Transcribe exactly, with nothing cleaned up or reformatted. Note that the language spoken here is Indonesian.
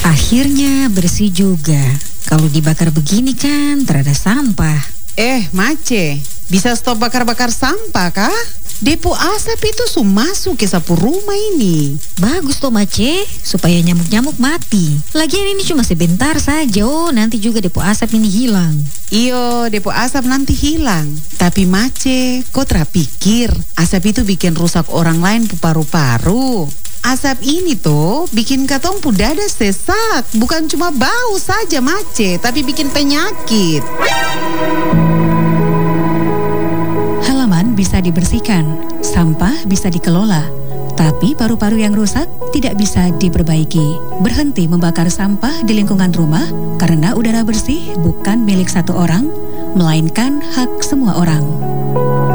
Akhirnya bersih juga. Kalau dibakar begini kan terada sampah. Eh, Mace, bisa stop bakar-bakar sampah kah? Depo asap itu su masuk ke sapu rumah ini. Bagus toh Mace, supaya nyamuk-nyamuk mati. Lagian ini cuma sebentar saja, oh nanti juga depo asap ini hilang. Iyo, depo asap nanti hilang. Tapi Mace, kau terpikir asap itu bikin rusak orang lain pu paru-paru. Asap ini tuh bikin katong pu dada sesak. Bukan cuma bau saja Mace, tapi bikin penyakit. Halaman bisa dibersihkan, sampah bisa dikelola, tapi paru-paru yang rusak tidak bisa diperbaiki. Berhenti membakar sampah di lingkungan rumah karena udara bersih bukan milik satu orang, melainkan hak semua orang.